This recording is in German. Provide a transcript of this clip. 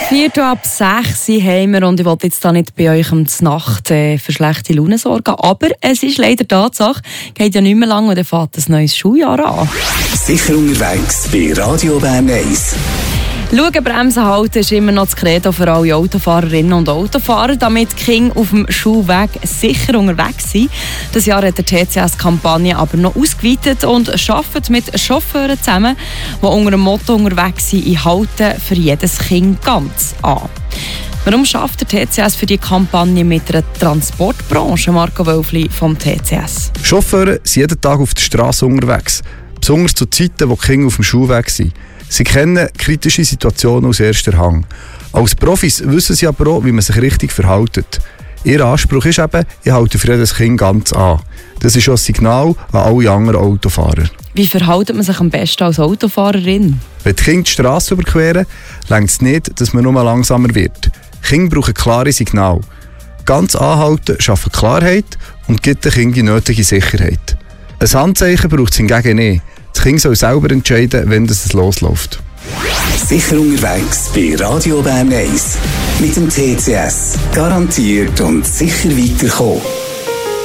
5:45 haben wir und ich wollte jetzt da nicht bei euch um die Nacht für schlechte Laune sorgen, aber es ist leider Tatsache, geht ja nicht mehr lange und dann fängt ein neues Schuljahr an. Sicher unterwegs bei Radio Bern 1. Schauen, Bremsen halten ist immer noch das Credo für alle Autofahrerinnen und Autofahrer, damit die Kinder auf dem Schulweg sicher unterwegs sind. Das Jahr hat der TCS-Kampagne aber noch ausgeweitet und arbeitet mit Chauffeuren zusammen, die unter dem Motto unterwegs sind, ich halte für jedes Kind ganz an. Warum schafft der TCS für die Kampagne mit der Transportbranche? Marco Wölfli vom TCS. Chauffeure sind jeden Tag auf der Straße unterwegs, besonders zu Zeiten, wo die Kinder auf dem Schulweg sind. Sie kennen kritische Situationen aus erster Hand. Als Profis wissen sie aber auch, wie man sich richtig verhält. Ihr Anspruch ist eben, ich halte für jedes Kind ganz an. Das ist auch ein Signal an alle anderen Autofahrer. Wie verhält man sich am besten als Autofahrerin? Wenn die Kinder die Strasse überqueren, reicht es nicht, dass man nur langsamer wird. Kinder brauchen klare Signale. Ganz anhalten schafft Klarheit und gibt den Kindern die nötige Sicherheit. Ein Handzeichen braucht es hingegen nicht. Das Kind soll selber entscheiden, wenn es losläuft. Sicher unterwegs bei Radio Bern 1. Mit dem TCS. Garantiert und sicher weiterkommen.